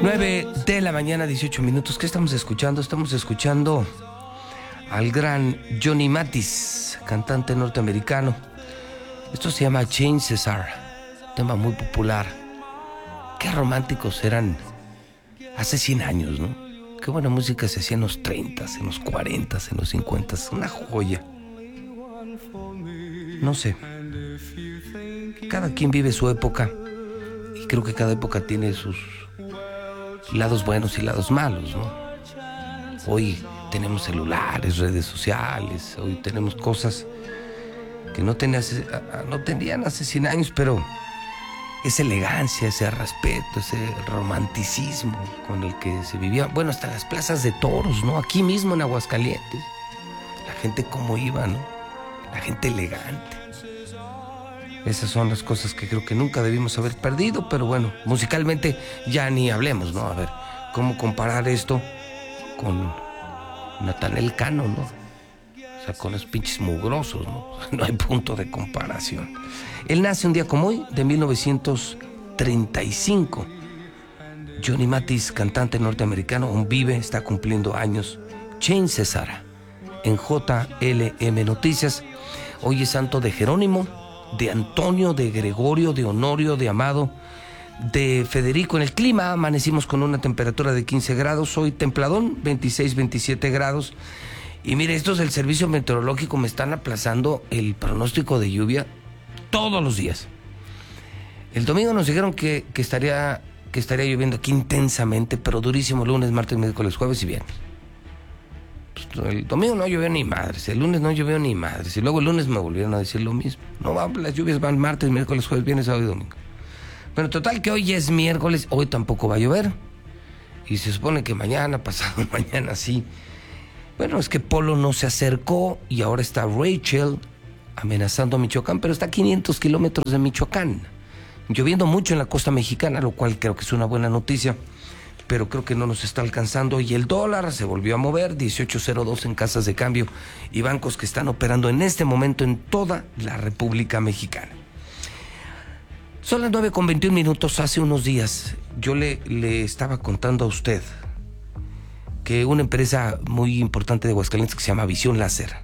9 de la mañana, 18 minutos. ¿Qué estamos escuchando? Estamos escuchando al gran Johnny Mathis, cantante norteamericano. Esto se llama Change Cesar, tema muy popular. Qué románticos eran hace 100 años, ¿no? Qué buena música se hacía en los 30, en los 40, en los 50. Una joya. No sé. Cada quien vive su época y creo que cada época tiene sus lados buenos y lados malos, ¿no? Hoy tenemos celulares, redes sociales, hoy tenemos cosas que no tenían hace 100 años, pero esa elegancia, ese respeto, ese romanticismo con el que se vivía, bueno, hasta las plazas de toros, ¿no? Aquí mismo en Aguascalientes, la gente cómo iba, ¿no? La gente elegante. Esas son las cosas que creo que nunca debimos haber perdido, pero bueno, musicalmente ya ni hablemos, ¿no? A ver, ¿cómo comparar esto con Natanael Cano, ¿no? O sea, con los pinches mugrosos, ¿no? No hay punto de comparación. Él nace un día como hoy, de 1935. Johnny Mathis, cantante norteamericano, aún vive, está cumpliendo años. Change Cesar, en JLM Noticias. Hoy es santo de Jerónimo, de Antonio, de Gregorio, de Honorio, de Amado, de Federico. En el clima amanecimos con una temperatura de 15 grados, hoy templadón, 26, 27 grados. Y mire, estos del servicio meteorológico me están aplazando el pronóstico de lluvia todos los días. El domingo nos dijeron que estaría lloviendo aquí intensamente, pero durísimo, lunes, martes, miércoles, jueves y viernes. El domingo no llovió ni madres, el lunes no llovió ni madres, y luego el lunes me volvieron a decir lo mismo. No, las lluvias van martes, miércoles, jueves, viernes, sábado y domingo. Bueno, total que hoy es miércoles, hoy tampoco va a llover. Y se supone que mañana, pasado mañana sí. Bueno, es que Polo no se acercó y ahora está Rachel amenazando a Michoacán, pero está a 500 kilómetros de Michoacán. Lloviendo mucho en la costa mexicana, lo cual creo que es una buena noticia, pero creo que no nos está alcanzando. Y el dólar se volvió a mover, 18.02 en casas de cambio y bancos que están operando en este momento en toda la República Mexicana. Son las 9:21. Hace unos días yo le estaba contando a usted que una empresa muy importante de Aguascalientes que se llama Visión Láser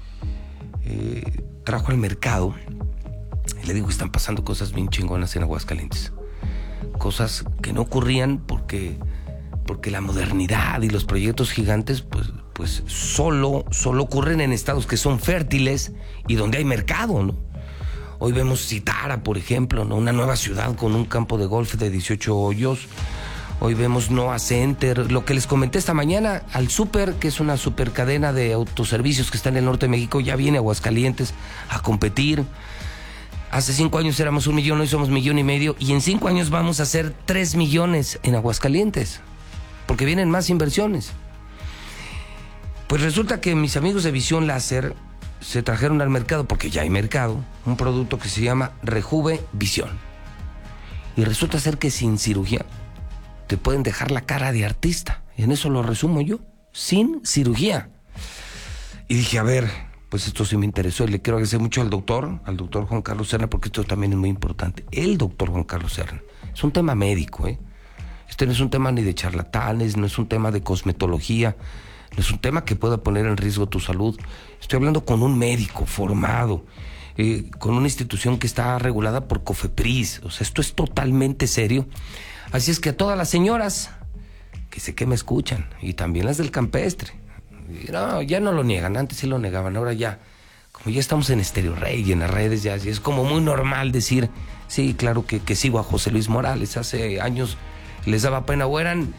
trajo al mercado, y le digo que están pasando cosas bien chingonas en Aguascalientes, cosas que no ocurrían porque la modernidad y los proyectos gigantes pues solo ocurren en estados que son fértiles y donde hay mercado, ¿no? Hoy vemos Citara, por ejemplo, ¿no? Una nueva ciudad con un campo de golf de 18 hoyos. Hoy vemos Noah Center, lo que les comenté esta mañana, al Super, que es una super cadena de autoservicios que está en el norte de México, ya viene a Aguascalientes a competir. Hace 5 años éramos 1 millón, hoy somos 1,5 millones, y en 5 años vamos a hacer 3 millones en Aguascalientes, porque vienen más inversiones. Pues resulta que mis amigos de Visión Láser se trajeron al mercado, porque ya hay mercado, un producto que se llama Rejuve Visión. Y resulta ser que sin cirugía te pueden dejar la cara de artista. Y en eso lo resumo yo, sin cirugía. Y dije, a ver, pues esto sí me interesó. Y le quiero agradecer mucho al doctor Juan Carlos Serna, porque esto también es muy importante. El doctor Juan Carlos Serna. Es un tema médico, ¿eh? Este no es un tema ni de charlatanes, no es un tema de cosmetología, no es un tema que pueda poner en riesgo tu salud. Estoy hablando con un médico formado, con una institución que está regulada por COFEPRIS. O sea, esto es totalmente serio. Así es que a todas las señoras que sé que me escuchan, y también las del campestre, no, ya no lo niegan, antes sí lo negaban, ahora ya, como ya estamos en Estéreo Rey y en las redes, ya es como muy normal decir, sí, claro que sigo a José Luis Morales. Hace años les daba pena, o eran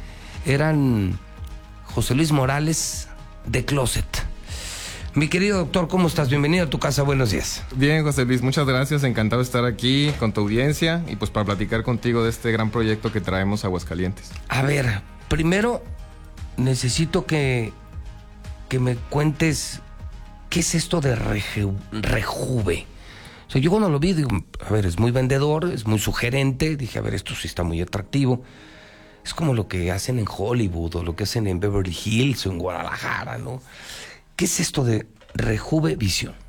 José Luis Morales de closet. Mi querido doctor, ¿cómo estás? Bienvenido a tu casa, buenos días. Bien, José Luis, muchas gracias, encantado de estar aquí con tu audiencia y pues para platicar contigo de este gran proyecto que traemos a Aguascalientes. A ver, primero necesito que me cuentes qué es esto de Rejuve. O sea, yo cuando lo vi, digo, a ver, es muy vendedor, es muy sugerente, dije, a ver, esto sí está muy atractivo. Es como lo que hacen en Hollywood o lo que hacen en Beverly Hills o en Guadalajara, ¿no? ¿Qué es esto de Rejuve Visión?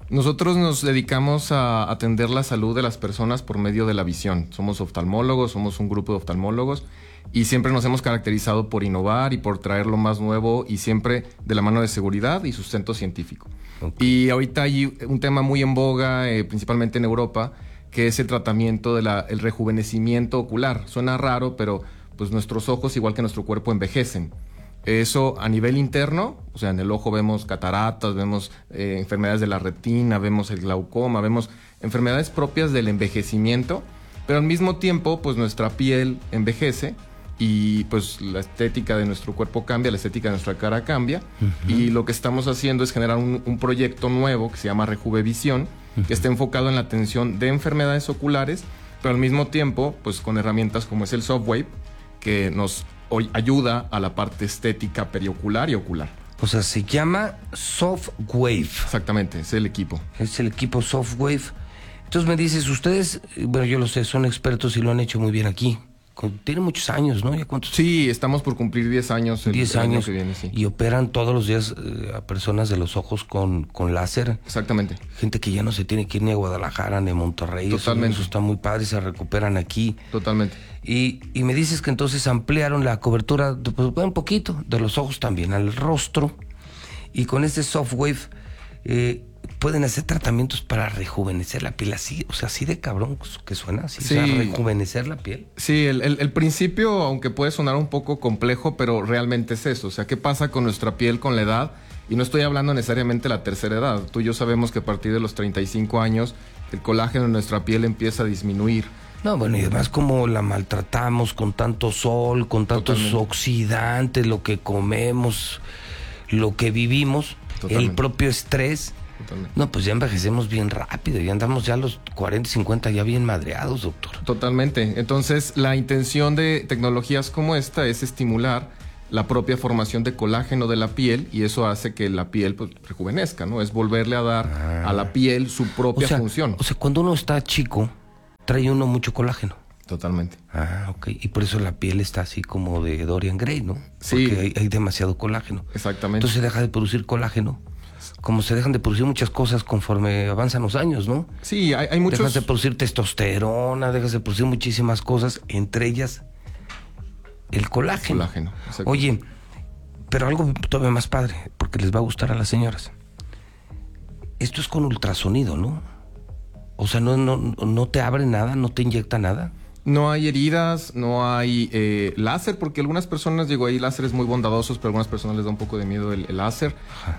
Nosotros nos dedicamos a atender la salud de las personas por medio de la visión. Somos oftalmólogos, somos un grupo de oftalmólogos y siempre nos hemos caracterizado por innovar y por traer lo más nuevo y siempre de la mano de seguridad y sustento científico. Okay. Y ahorita hay un tema muy en boga, principalmente en Europa, que es el tratamiento del rejuvenecimiento ocular. Suena raro, pero pues nuestros ojos, igual que nuestro cuerpo, envejecen. Eso a nivel interno, o sea, en el ojo vemos cataratas, vemos enfermedades de la retina, vemos el glaucoma, vemos enfermedades propias del envejecimiento, pero al mismo tiempo, pues nuestra piel envejece y pues la estética de nuestro cuerpo cambia, la estética de nuestra cara cambia. Y lo que estamos haciendo es generar un proyecto nuevo que se llama Rejuvevisión, que está enfocado en la atención de enfermedades oculares, pero al mismo tiempo, pues con herramientas como es el Softwave, que nos hoy ayuda a la parte estética periocular y ocular. O sea, se llama Softwave. Exactamente, es el equipo. Es el equipo Softwave. Entonces me dices, ustedes, bueno, yo lo sé, son expertos y lo han hecho muy bien aquí. Tienen muchos años, ¿no? ¿Ya cuántos? Sí, estamos por cumplir 10 años. 10 años. Año que viene, sí. Y operan todos los días a personas de los ojos con láser. Exactamente. Gente que ya no se tiene que ir ni a Guadalajara ni a Monterrey. Totalmente. Eso está muy padre, se recuperan aquí. Totalmente. Y me dices que entonces ampliaron la cobertura pues, un poquito de los ojos también al rostro. Y con este Softwave pueden hacer tratamientos para rejuvenecer la piel así, o sea, así de cabrón que suena, así, sí. O sea, rejuvenecer la piel. Sí, el principio, aunque puede sonar un poco complejo, pero realmente es eso. O sea, ¿qué pasa con nuestra piel con la edad? Y no estoy hablando necesariamente de la tercera edad. Tú y yo sabemos que a partir de los 35 años el colágeno en nuestra piel empieza a disminuir. No, bueno, y además como la maltratamos con tanto sol, con tantos oxidantes, lo que comemos, lo que vivimos, el propio estrés. Totalmente. No, pues ya envejecemos bien rápido, ya andamos ya a los 40, 50 ya bien madreados, doctor. Totalmente. Entonces, la intención de tecnologías como esta es estimular la propia formación de colágeno de la piel y eso hace que la piel pues, rejuvenezca, ¿no? Es volverle a dar a la piel su propia función. O sea, cuando uno está chico, trae uno mucho colágeno. Totalmente. Ah, ok. Y por eso la piel está así como de Dorian Gray, ¿no? Sí. Porque hay demasiado colágeno. Exactamente. Entonces deja de producir colágeno. Como se dejan de producir muchas cosas conforme avanzan los años, ¿no? Sí, hay muchos... Dejas de producir testosterona, dejas de producir muchísimas cosas, entre ellas el colágeno. Exacto. Oye, pero algo todavía más padre, porque les va a gustar a las señoras. Esto es con ultrasonido, ¿no? O sea, no te abre nada, no te inyecta nada. No hay heridas, no hay láser, porque algunas personas, digo, hay láseres muy bondadosos, pero a algunas personas les da un poco de miedo el láser.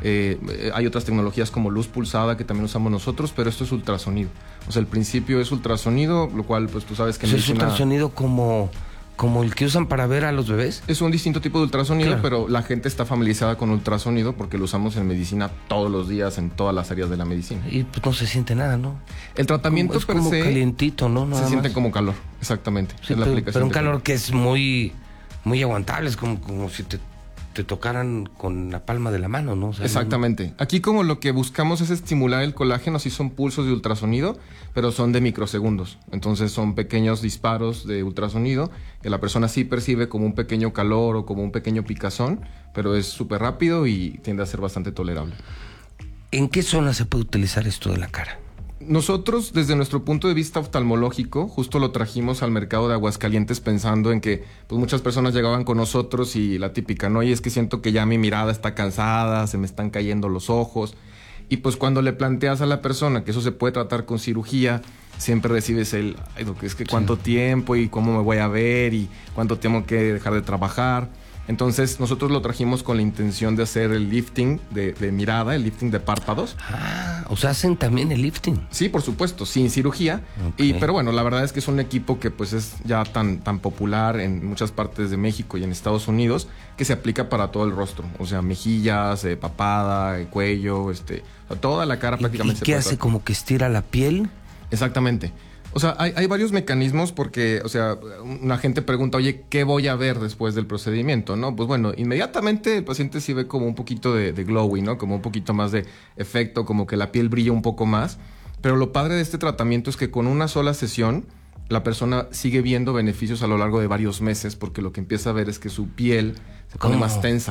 Hay otras tecnologías como luz pulsada que también usamos nosotros, pero esto es ultrasonido. O sea, el principio es ultrasonido, lo cual, pues tú sabes que... O sea, es ultrasonido como el que usan para ver a los bebés. Es un distinto tipo de ultrasonido, claro. Pero la gente está familiarizada con ultrasonido porque lo usamos en medicina todos los días, en todas las áreas de la medicina. Y pues no se siente nada, ¿no? El tratamiento es como calientito, ¿no? Nada se siente más. como calor, exactamente. Sí, es la aplicación pero un calor que es muy, muy aguantable, es como si te tocaran con la palma de la mano, ¿no? O sea, exactamente. Aquí como lo que buscamos es estimular el colágeno, sí son pulsos de ultrasonido, pero son de microsegundos. Entonces son pequeños disparos de ultrasonido que la persona sí percibe como un pequeño calor o como un pequeño picazón, pero es súper rápido y tiende a ser bastante tolerable. ¿En qué zona se puede utilizar esto de la cara? Nosotros, desde nuestro punto de vista oftalmológico, justo lo trajimos al mercado de Aguascalientes pensando en que pues, muchas personas llegaban con nosotros y la típica, ¿no? Y es que siento que ya mi mirada está cansada, se me están cayendo los ojos. Y pues cuando le planteas a la persona que eso se puede tratar con cirugía, siempre recibes el, ay, es que cuánto tiempo y cómo me voy a ver y cuánto tengo que dejar de trabajar. Entonces nosotros lo trajimos con la intención de hacer el lifting de mirada, el lifting de párpados. Ah, o sea, hacen también el lifting. Sí, por supuesto, sin cirugía. Okay. Pero bueno, la verdad es que es un equipo que pues es ya tan popular en muchas partes de México y en Estados Unidos que se aplica para todo el rostro. O sea, mejillas, papada, cuello, toda la cara prácticamente. ¿Y qué hace? ¿Como que estira la piel? Exactamente. O sea, hay varios mecanismos porque, o sea, una gente pregunta, oye, ¿qué voy a ver después del procedimiento? ¿No? Pues bueno, inmediatamente el paciente sí ve como un poquito de glowy, ¿no? Como un poquito más de efecto, como que la piel brilla un poco más. Pero lo padre de este tratamiento es que con una sola sesión la persona sigue viendo beneficios a lo largo de varios meses porque lo que empieza a ver es que su piel se pone más tensa.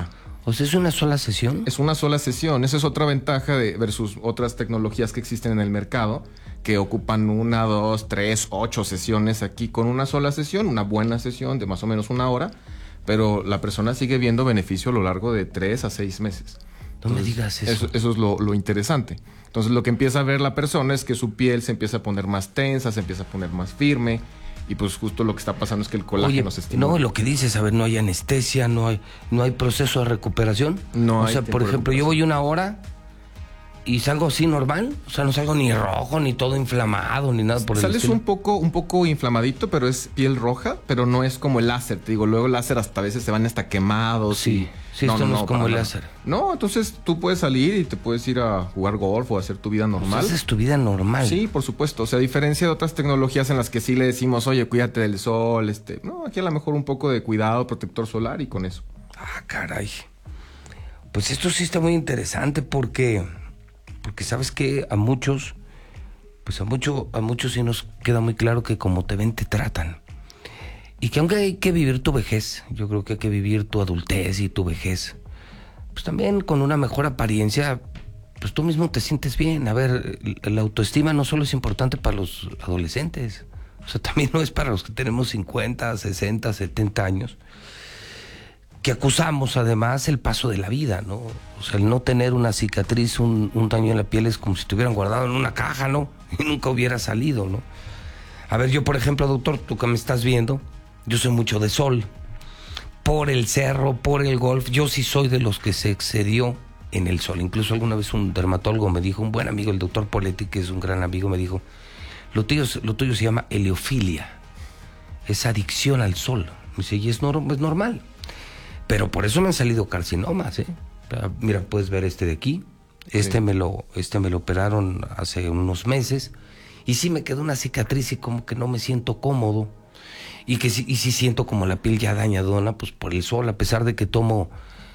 O sea, ¿es una sola sesión? Es una sola sesión. Esa es otra ventaja versus otras tecnologías que existen en el mercado, que ocupan 1, 2, 3, 8 sesiones. Aquí con una sola sesión, una buena sesión de más o menos 1 hora, pero la persona sigue viendo beneficio a lo largo de 3 a 6 meses. No me digas eso. Eso es lo interesante. Entonces lo que empieza a ver la persona es que su piel se empieza a poner más tensa, se empieza a poner más firme, y pues justo lo que está pasando es que el colágeno se estimula. No, lo que dices, a ver, no hay anestesia, no hay proceso de recuperación. No hay. O sea, por ejemplo, yo voy 1 hora y salgo así normal, o sea, no salgo ni rojo, ni todo inflamado, ni nada por el estilo. Sales un poco inflamadito, pero es piel roja, pero no es como el láser. Te digo, luego el láser hasta a veces se van hasta quemados. Sí, esto no es como el láser. No, entonces tú puedes salir y te puedes ir a jugar golf o a hacer tu vida normal. Haces tu vida normal. Sí, por supuesto. O sea, a diferencia de otras tecnologías en las que sí le decimos, oye, cuídate del sol, no, aquí a lo mejor un poco de cuidado, protector solar y con eso. Ah, caray. Pues esto sí está muy interesante porque sabes que a muchos sí nos queda muy claro que como te ven, te tratan. Y que aunque hay que vivir tu vejez, yo creo que hay que vivir tu adultez y tu vejez, pues también con una mejor apariencia, pues tú mismo te sientes bien. A ver, la autoestima no solo es importante para los adolescentes, o sea, también no es para los que tenemos 50, 60, 70 años, que acusamos además el paso de la vida, ¿no? O sea, el no tener una cicatriz, un daño en la piel es como si te hubieran guardado en una caja, ¿no? Y nunca hubiera salido, ¿no? A ver, yo por ejemplo, doctor, tú que me estás viendo, yo soy mucho de sol. Por el cerro, por el golf, yo sí soy de los que se excedió en el sol. Incluso alguna vez un dermatólogo me dijo, un buen amigo, el doctor Poletti, que es un gran amigo, me dijo, lo tuyo se llama heliofilia, es adicción al sol. Me dice, y es normal. Pero por eso me han salido carcinomas, ¿eh? Mira, puedes ver este de aquí. Este me lo operaron hace unos meses. Y sí me quedó una cicatriz y como que no me siento cómodo. Y sí siento como la piel ya dañadona, pues por el sol, a pesar de que tomo,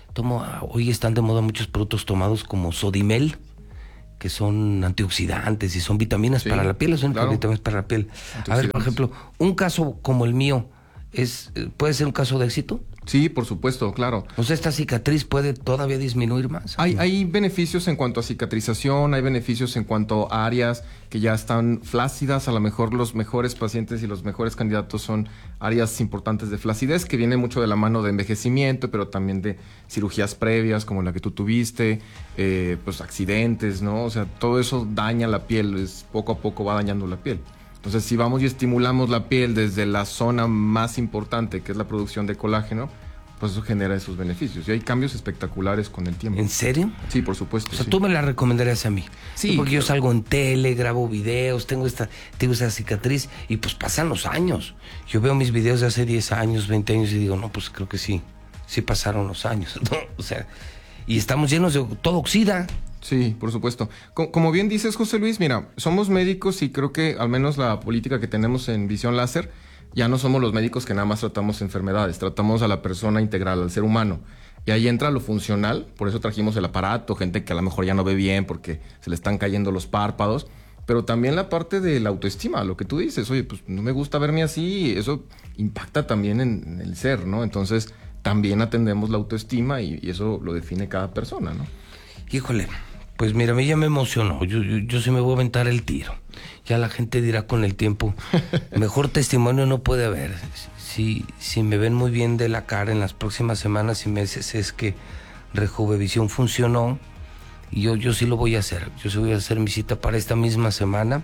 hoy están de moda muchos productos tomados como Sodimel, que son antioxidantes y son vitaminas para la piel, son vitaminas para la piel. A ver, por ejemplo, un caso como el mío, ¿puede ser un caso de éxito? Sí, por supuesto, claro. O sea, ¿esta cicatriz puede todavía disminuir más? Hay beneficios en cuanto a cicatrización, hay beneficios en cuanto a áreas que ya están flácidas. A lo mejor los mejores pacientes y los mejores candidatos son áreas importantes de flacidez, que viene mucho de la mano de envejecimiento, pero también de cirugías previas como la que tú tuviste, pues accidentes, ¿no? O sea, todo eso daña la piel, poco a poco va dañando la piel. Entonces, si vamos y estimulamos la piel desde la zona más importante, que es la producción de colágeno, pues eso genera esos beneficios. Y hay cambios espectaculares con el tiempo. ¿En serio? Sí, por supuesto. O sea, tú me la recomendarías a mí. Sí. Porque yo salgo en tele, grabo videos, tengo esta cicatriz y pues pasan los años. Yo veo mis videos de hace 10 años, 20 años y digo, no, pues creo que sí pasaron los años, ¿no? O sea, y estamos llenos de... todo oxida. Sí, por supuesto. Como bien dices, José Luis, mira, somos médicos y creo que al menos la política que tenemos en Visión Láser, ya no somos los médicos que nada más tratamos enfermedades, tratamos a la persona integral, al ser humano. Y ahí entra lo funcional, por eso trajimos el aparato, gente que a lo mejor ya no ve bien porque se le están cayendo los párpados, pero también la parte de la autoestima, lo que tú dices, oye, pues no me gusta verme así, eso impacta también en el ser, ¿no? Entonces también atendemos la autoestima y eso lo define cada persona, ¿no? Híjole, pues mira, a mí ya me emocionó, yo sí me voy a aventar el tiro. Ya la gente dirá con el tiempo, mejor testimonio no puede haber. Si me ven muy bien de la cara en las próximas semanas y meses es que Rejuvevisión funcionó y yo sí lo voy a hacer. Yo sí voy a hacer mi cita para esta misma semana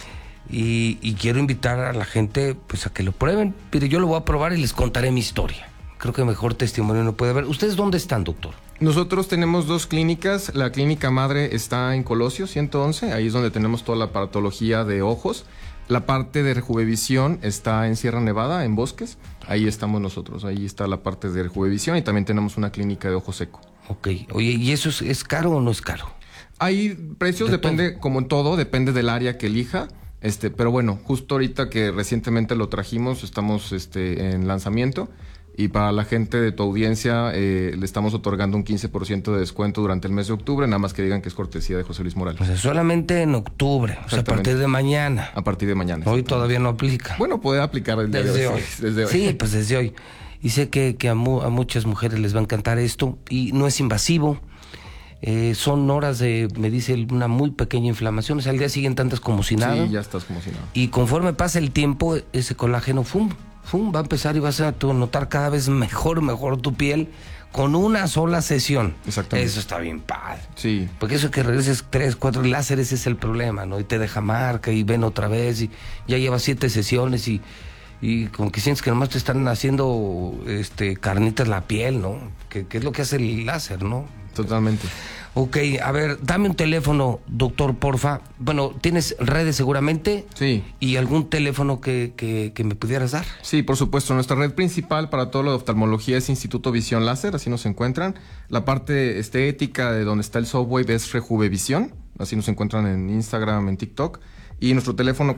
y quiero invitar a la gente pues a que lo prueben. Pero yo lo voy a probar y les contaré mi historia. Creo que mejor testimonio no puede haber. ¿Ustedes dónde están, doctor? Nosotros tenemos 2 clínicas. La clínica madre está en Colosio 111, ahí es donde tenemos toda la aparatología de ojos. La parte de Rejuvevisión está en Sierra Nevada, en Bosques. Ahí estamos nosotros, ahí está la parte de Rejuvevisión y también tenemos una clínica de ojo seco. Ok, oye, ¿y eso es caro o no es caro? Hay precios, depende, como en todo, depende del área que elija. Pero bueno, justo ahorita que recientemente lo trajimos, estamos en lanzamiento. Y para la gente de tu audiencia, le estamos otorgando un 15% de descuento durante el mes de octubre, nada más que digan que es cortesía de José Luis Morales. O sea, solamente en octubre, o sea, a partir de mañana. A partir de mañana. Hoy todavía no aplica. Bueno, puede aplicar el día de hoy. Desde hoy. Sí, pues desde hoy. y sé que a muchas mujeres les va a encantar esto, y no es invasivo. Son horas de, me dice, una muy pequeña inflamación, o sea, al día siguiente andas como si nada. Sí, ya estás como si nada. Y conforme pasa el tiempo, ese colágeno, va a empezar y vas a notar cada vez mejor tu piel con una sola sesión. Exactamente. Eso está bien padre. Sí. Porque eso que regreses 3, 4 láseres, ese es el problema, ¿no? Y te deja marca y ven otra vez y ya llevas 7 sesiones y como que sientes que nomás te están haciendo carnitas la piel, ¿no? Que es lo que hace el láser, ¿no? Totalmente. Ok, a ver, dame un teléfono, doctor, porfa. Bueno, ¿tienes redes seguramente? Sí. ¿Y algún teléfono que me pudieras dar? Sí, por supuesto. Nuestra red principal para todo lo de oftalmología es Instituto Visión Láser, así nos encuentran. La parte estética de donde está el Subwave es Rejuvevisión, así nos encuentran en Instagram, en TikTok. Y nuestro teléfono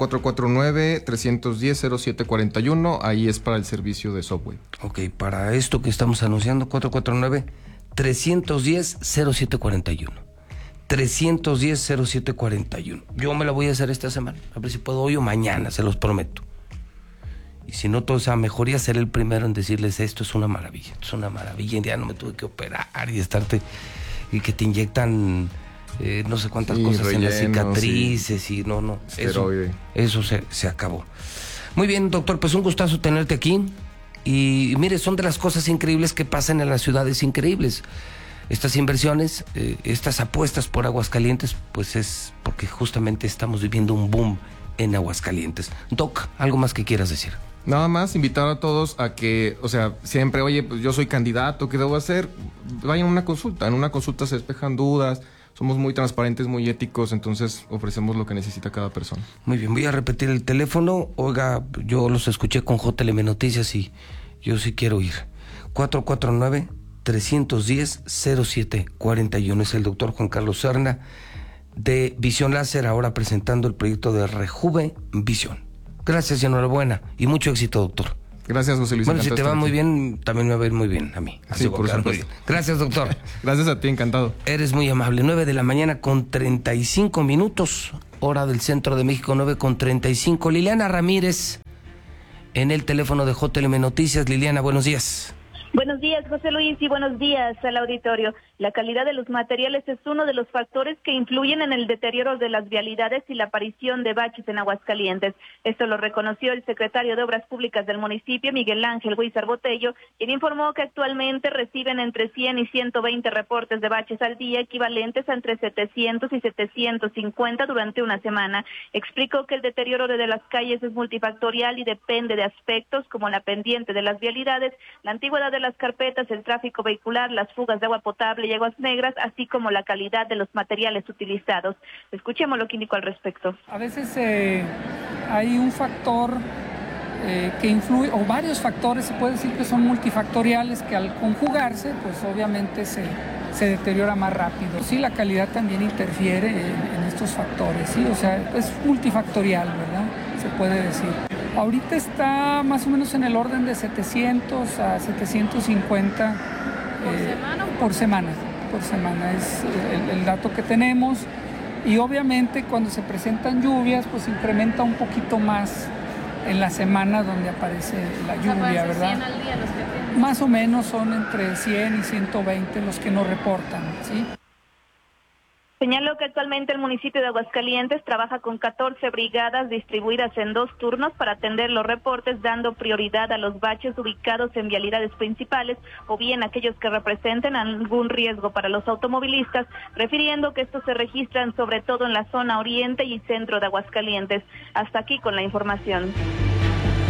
449-310-0741, ahí es para el servicio de Subwave. Ok, para esto que estamos anunciando, 449-310-0741. 310-0741. Yo me la voy a hacer esta semana, a ver si puedo hoy o mañana, se los prometo. Y si no toda esa mejoría, seré el primero en decirles esto es una maravilla, ya no me tuve que operar y que te inyectan no sé cuántas cosas relleno, en las cicatrices y no, eso se acabó. Muy bien, doctor, pues un gustazo tenerte aquí. Y mire, son de las cosas increíbles que pasan en las ciudades increíbles. Estas inversiones, estas apuestas por Aguascalientes, pues es porque justamente estamos viviendo un boom en Aguascalientes. Doc, ¿algo más que quieras decir? Nada más invitar a todos a que, o sea, siempre, oye, pues yo soy candidato, ¿qué debo hacer? Vayan a una consulta, en una consulta se despejan dudas, somos muy transparentes, muy éticos, entonces ofrecemos lo que necesita cada persona. Muy bien, voy a repetir el teléfono. Oiga, yo los escuché con JLM Noticias y yo sí quiero ir. 449-310-0741. Es el doctor Juan Carlos Serna de Visión Láser, ahora presentando el proyecto de Rejuve Visión. Gracias y enhorabuena y mucho éxito, doctor. Gracias, José Luis. Bueno, si te va muy bien, también me va a ir muy bien a mí. Sí, por supuesto. Gracias, doctor. Gracias a ti, encantado. Eres muy amable. 9:35 a.m, hora del centro de México, 9:35. Liliana Ramírez, en el teléfono de JLM Noticias. Liliana, buenos días. Buenos días, José Luis, y buenos días al auditorio. La calidad de los materiales es uno de los factores que influyen en el deterioro de las vialidades y la aparición de baches en Aguascalientes. Esto lo reconoció el secretario de Obras Públicas del municipio, Miguel Ángel Huizar Botello, quien informó que actualmente reciben entre 100 y 120 reportes de baches al día, equivalentes a entre 700 y 750 durante una semana. Explicó que el deterioro de las calles es multifactorial y depende de aspectos como la pendiente de las vialidades, la antigüedad de las carpetas, el tráfico vehicular, las fugas de agua potable y aguas negras, así como la calidad de los materiales utilizados. Escuchemos lo que indicó al respecto. A veces hay un factor que influye, o varios factores, se puede decir que son multifactoriales, que al conjugarse, pues obviamente se deteriora más rápido. Sí, la calidad también interfiere en estos factores, sí, o sea, es multifactorial, ¿verdad? Se puede decir. Ahorita está más o menos en el orden de 700 a 750 por semana es el dato que tenemos, y obviamente cuando se presentan lluvias pues incrementa un poquito más en la semana donde aparece la lluvia, ¿verdad? 100 al día los que tienen. Más o menos son entre 100 y 120 los que nos reportan, ¿sí? Señaló que actualmente el municipio de Aguascalientes trabaja con 14 brigadas distribuidas en 2 turnos para atender los reportes, dando prioridad a los baches ubicados en vialidades principales o bien aquellos que representen algún riesgo para los automovilistas, refiriendo que estos se registran sobre todo en la zona oriente y centro de Aguascalientes. Hasta aquí con la información.